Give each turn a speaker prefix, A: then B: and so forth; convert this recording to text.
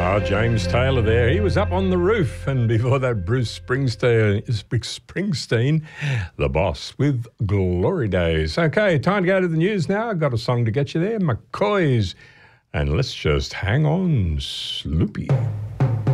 A: Oh, James Taylor there. He was up on the roof. And before that, Bruce Springsteen, The Boss with Glory Days. Okay, time to go to the news now. I've got a song to get you there, McCoy's. And let's just hang on, Sloopy.